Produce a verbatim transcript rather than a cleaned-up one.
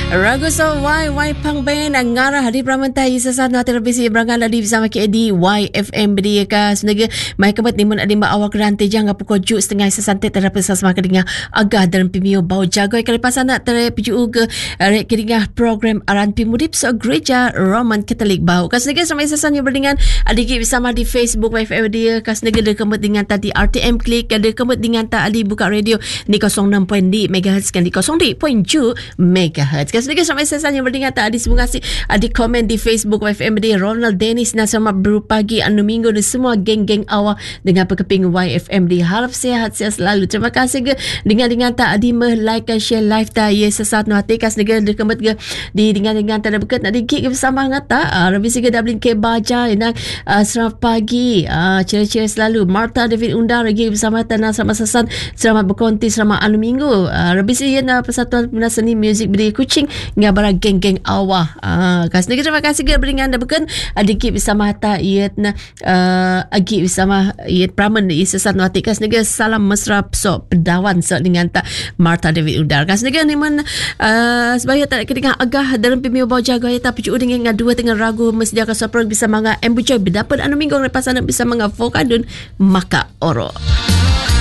Ragu so why why pang ben ngara hadi pramantai sesat na televisi berangan ladi bersama K D Y F M beri ka senaga mai kebat nimun adimba awak rantai jangga pukul juk setengah sesantai terdapat sasma kedinga agah dalam pimio bau jagoi kelepasan nak terpiju ke rek kedinga program aran pimudip so gereja Roman Katolik bau ka senaga sampai sesannya berdingan adik bersama di Facebook Y F M dia ka senaga de kemet dengan tadi R T M klik ada kemet dengan tak adi buka radio ni kosong enam titik enam megahertz kan di kosong tiga titik tujuh megahertz. Kasih sampai sesat yang berdingan tak ada semua kasih ada komen di Facebook Y F M D Ronald Dennis nasama berpagi anu minggu dan semua geng-geng awak dengan pekeping Y F M D harap sehat-sehat selalu. Terima kasih ke dengan-dengan tak ada me like dan share live tak ya sesat no hati kas negara dekemet ke di dengan-dengan tak ada berkat nak digig bersama ngata Rabi Siga Dublin ke baca nak selamat pagi cerita-cerita selalu Martha David Undang lagi bersama tanah sama sesan selamat berkonti selamat anu minggu Rabi Siga na Persatuan Peminat Seni Muzik Berdiri Kuching ngabara geng-geng awah. Ah, kasih terima kasih ke beringan dah bukan adik bersama hata iat na uh, agi bersama iat pramen i sesat nuati kas negara salam mesra so pedawan so dengan tak Martha David Udar. Kas negara ni man uh, sebaya tak kedengar agah dalam pimio bau jaga ya tapi cu dengan dua tengah ragu mesdia ka soprog bisa manga embucoy berdapat anu minggu lepas anu bisa manga vokadun maka oro.